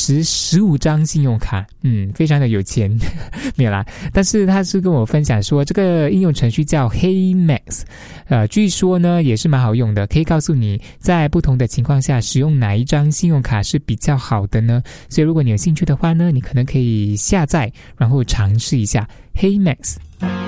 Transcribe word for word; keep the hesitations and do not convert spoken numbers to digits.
持十五张信用卡，嗯，非常的有钱，没有啦。但是他是跟我分享说，这个应用程序叫 HeyMax， 呃，据说呢也是蛮好用的，可以告诉你在不同的情况下使用哪一张信用卡是比较好的呢？所以如果你有兴趣的话呢，你可能可以下载，然后尝试一下 HeyMax。